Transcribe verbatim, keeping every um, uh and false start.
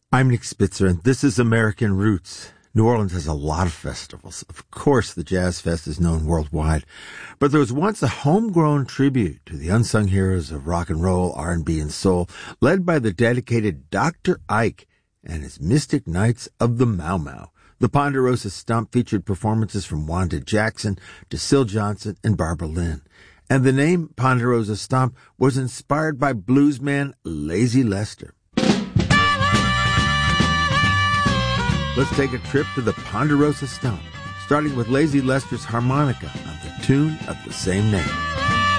I'm Nick Spitzer, and this is American Roots. New Orleans has a lot of festivals. Of course, the Jazz Fest is known worldwide. But there was once a homegrown tribute to the unsung heroes of rock and roll, R and B, and soul, led by the dedicated Doctor Ike and his Mystic Knights of the Mau Mau. The Ponderosa Stomp featured performances from Wanda Jackson, DeSille Johnson, and Barbara Lynn. And the name Ponderosa Stomp was inspired by bluesman Lazy Lester. Let's take a trip to the Ponderosa Stomp, starting with Lazy Lester's harmonica on the tune of the same name.